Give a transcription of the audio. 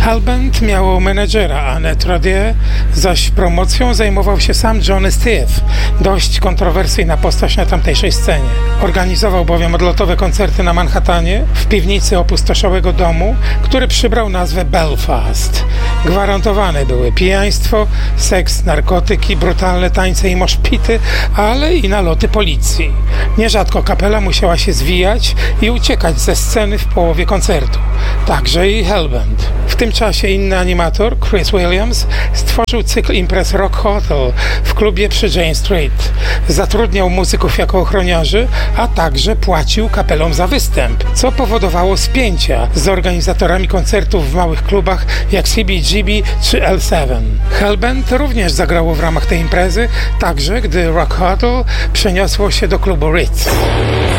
Hellbent miało menedżera Annette Radier, zaś promocją zajmował się sam Johnny Stiff, dość kontrowersyjna postać na tamtejszej scenie. Organizował bowiem odlotowe koncerty na Manhattanie, w piwnicy opustoszałego domu, który przybrał nazwę Belfast. Gwarantowane były pijaństwo, seks, narkotyki, brutalne tańce i moszpity, ale i naloty policji. Nierzadko kapela musiała się zwijać i uciekać ze sceny w połowie koncertu. Także i Hellbent. W tym czasie inny animator, Chris Williams, stworzył cykl imprez Rock Hotel w klubie przy Jane Street. Zatrudniał muzyków jako ochroniarzy, a także płacił kapelom za występ, co powodowało spięcia z organizatorami koncertów w małych klubach jak CBGB czy L7. Hellbent również zagrało w ramach tej imprezy, także gdy Rock Hotel przeniosło się do klubu Ritz.